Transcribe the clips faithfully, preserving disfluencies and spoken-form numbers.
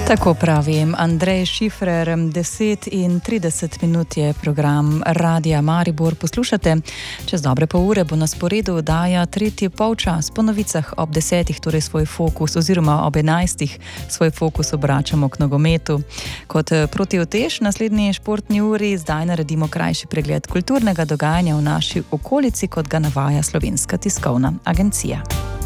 Tako pravim, Andrej Šifrer, deset in trideset minut je program Radia Maribor. Poslušate, čez dobre pol ure bo na sporedu oddaja tretji polčas. Po novicah ob desetih torej svoj fokus oziroma ob enajstih svoj fokus obračamo k nogometu. Kot protiutež naslednji športni uri zdaj naredimo krajši pregled kulturnega dogajanja v naši okolici, kot ga navaja Slovenska tiskovna agencija.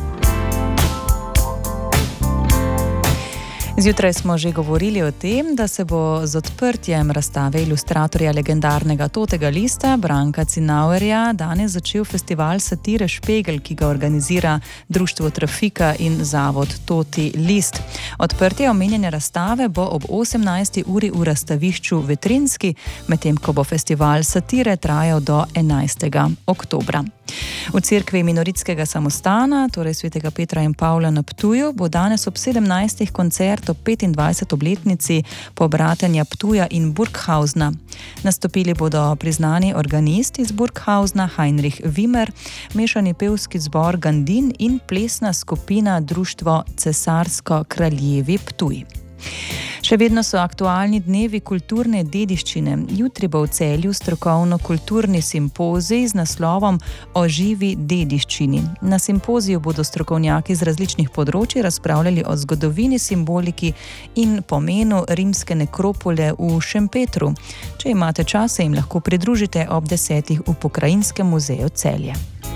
Zjutraj smo že govorili o tem, da se bo z odprtjem razstave ilustratorja legendarnega Totega lista Branka Cinauerja danes začel festival satire Špegel, ki ga organizira Društvo Trafika in Zavod Toti list. Odprtje omenjene razstave bo ob osemnajsti uri v razstavišču Vetrinjski, medtem ko bo festival satire trajal do enajstega oktobra. V cerkvi minoritskega samostana, torej svetega Petra in Pavla na Ptuju, bo danes ob sedemnajstih koncert ob petindvajseti obletnici pobratenja Ptuja in Burghausna. Nastopili bodo priznani organist iz Burghausna Heinrich Wimmer, mešani pevski zbor Gandin in plesna skupina Društvo Cesarsko-kraljevi Ptuj. Še vedno so aktualni dnevi kulturne dediščine. Jutri bo v Celju strokovno-kulturni simpozij z naslovom O živi dediščini. Na simpoziju bodo strokovnjaki z različnih področij razpravljali o zgodovini, simboliki in pomenu rimske nekropole v Šempetru. Če imate čas, se jim lahko pridružite ob desetih v Pokrajinskem muzeju Celje.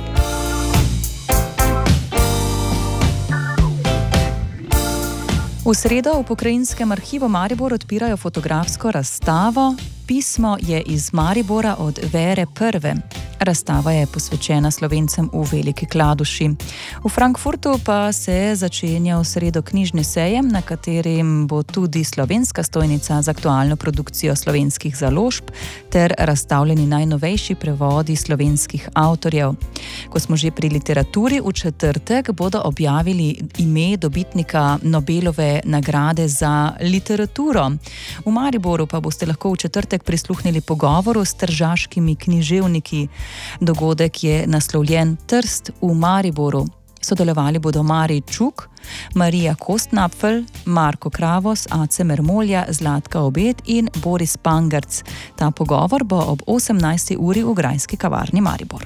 V sredo v Pokrajinskem arhivu Maribor odpirajo fotografsko razstavo Pismo je iz Maribora od Vere Prve. Razstava je posvečena Slovencem v Veliki Kladuši. V Frankfurtu pa se začenja v sredo knjižni sejem, na katerem bo tudi slovenska stojnica z aktualno produkcijo slovenskih založb ter razstavljeni najnovejši prevodi slovenskih avtorjev. Ko smo že pri literaturi, v četrtek bodo objavili ime dobitnika Nobelove nagrade za literaturo. V Mariboru pa boste lahko v četrtek prisluhnili pogovoru s tržaškimi književniki. Dogodek je naslovljen Trst v Mariboru. Sodelovali bodo Marij Čuk, Marija Kostnapfel, Marko Kravos, Ace Mermolja, Zlatka Obed in Boris Pangarc. Ta pogovor bo ob osemnajsti uri v Grajski kavarni Maribor.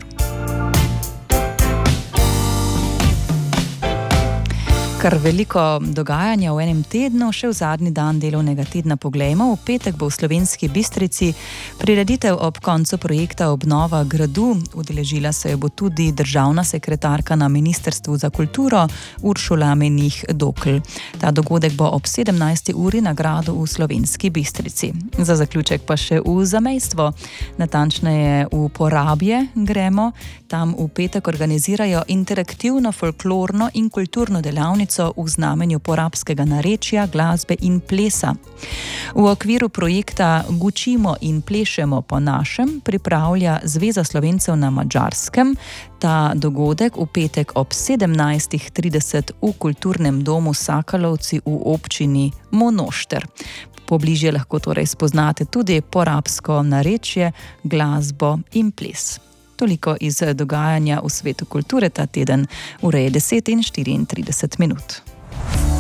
Kar veliko dogajanja v enem tednu, še v zadnji dan delovnega tedna poglejmo. V petek bo v Slovenski Bistrici prireditev ob koncu projekta Obnova gradu. Udeležila se jo bo tudi državna sekretarka na Ministrstvu za kulturo Uršula Menih-Dokl. Ta dogodek bo ob sedemnajsti uri na gradu v Slovenski Bistrici. Za zaključek pa še v zamejstvo. Natančneje v Porabje gremo. Tam v petek organizirajo interaktivno folklorno in kulturno delavnico v znamenju porabskega narečja, glasbe in plesa. V okviru projekta Gučimo in plešemo po našem pripravlja Zveza Slovencev na Madžarskem ta dogodek v petek ob sedemnajstih trideset v kulturnem domu Sakalovci v občini Monošter. Pobližje lahko torej spoznate tudi porabsko narečje, glasbo in ples. Toliko iz dogajanja v svetu kulture ta teden. Ura je deset in štiriintrideset minut.